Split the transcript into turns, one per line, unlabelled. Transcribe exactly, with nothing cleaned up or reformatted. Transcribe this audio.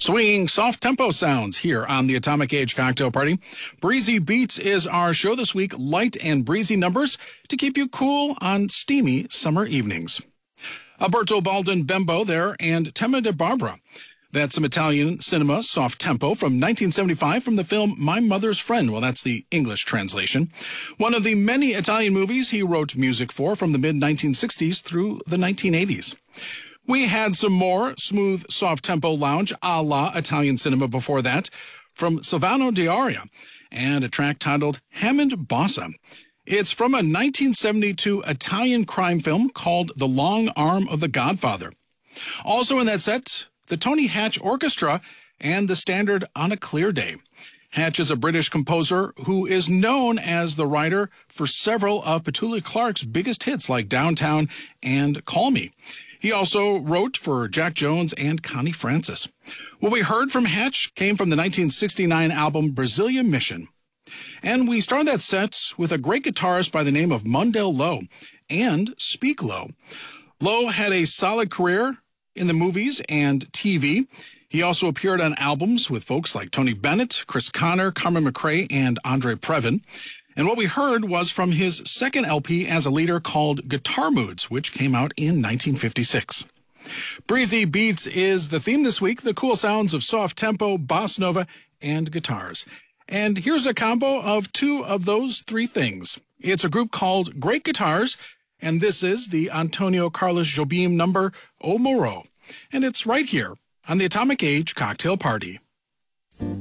Swinging soft tempo sounds here on the Atomic Age Cocktail Party. Breezy Beats is our show this week. Light and breezy numbers to keep you cool on steamy summer evenings. Alberto Baldin Bembo there and Tema de Barbara. That's some Italian cinema soft tempo from nineteen seventy-five from the film My Mother's Friend. Well, that's the English translation. One of the many Italian movies he wrote music for from the mid nineteen sixties through the nineteen eighties. We had some more smooth, soft-tempo lounge a la Italian cinema before that from Silvano D'Aria and a track titled Hammond Bossa. It's from a nineteen seventy-two Italian crime film called The Long Arm of the Godfather. Also in that set, the Tony Hatch Orchestra and the standard On a Clear Day. Hatch is a British composer who is known as the writer for several of Petula Clark's biggest hits like Downtown and Call Me. He also wrote for Jack Jones and Connie Francis. What we heard from Hatch came from the nineteen sixty-nine album Brasilia Mission. And we started that set with a great guitarist by the name of Mundell Lowe and Speak Low. Lowe had a solid career in the movies and T V. He also appeared on albums with folks like Tony Bennett, Chris Connor, Carmen McRae, and Andre Previn. And what we heard was from his second L P as a leader called Guitar Moods, which came out in nineteen fifty-six. Breezy Beats is the theme this week, the cool sounds of soft tempo, bossa nova, and guitars. And here's a combo of two of those three things. It's a group called Great Guitars, and this is the Antonio Carlos Jobim number O Moro. And it's right here on the Atomic Age Cocktail Party.